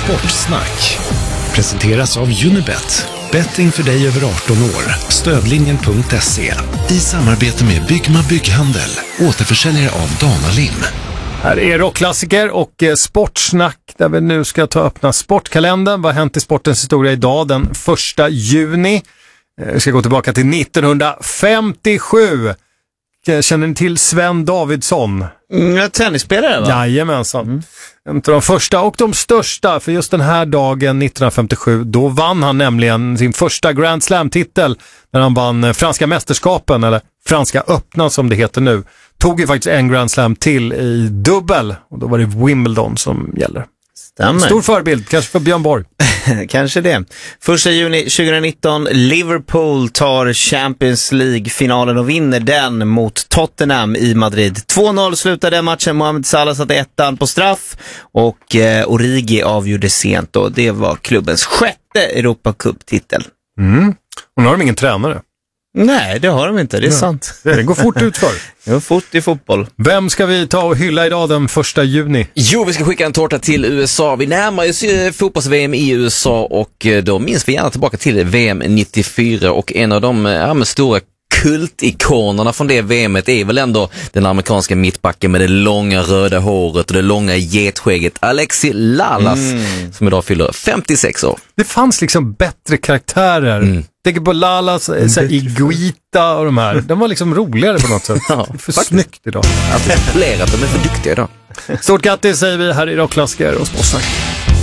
Sportsnack presenteras av Unibet. Betting för dig över 18 år. Stödlinjen.se. I samarbete med Byggma Bygghandel. Återförsäljare av Danalim. Här är rockklassiker och sportsnack där vi nu ska ta öppna sportkalendern. Vad har hänt i sportens historia idag den 1 juni? Vi ska gå tillbaka till 1957. Känner ni till Sven Davidsson? Tennisspelare, va? Jajamensan. En av de första och de största, för just den här dagen 1957, då vann han nämligen sin första Grand Slam-titel när han vann franska mästerskapen, eller franska öppna som det heter nu. Tog ju faktiskt en Grand Slam till i dubbel, och då var det Wimbledon som gäller. Stämmer. Stor förebild, kanske för Björn Borg. Kanske det. 1 juni 2019, Liverpool tar Champions League-finalen och vinner den mot Tottenham i Madrid. 2-0 slutade matchen, Mohamed Salah satte ettan på straff och Origi avgjorde sent, och det var klubbens 6:e Europacup-titel. Och nu har de ingen tränare. Nej, det har de inte, det är sant. Det går fort utför. Det går fort i fotboll. Vem ska vi ta och hylla idag den 1 juni? Jo, vi ska skicka en tårta till USA. Vi närmar oss fotbolls-VM i USA, och då minns vi gärna tillbaka till VM 94, och en av de stora kultikonerna från det VMet är väl ändå den amerikanska mittbacken med det långa röda håret och det långa getskägget, Alexi Lalas, som idag fyller 56 år. Det fanns liksom bättre karaktärer. Tänker på Lalas, Iguita och de här. De var liksom roligare på något sätt. Ja, det är för snyggt idag. Att de är för duktiga idag. Stort grattis säger vi här i Rockklassiker och Sportsnack.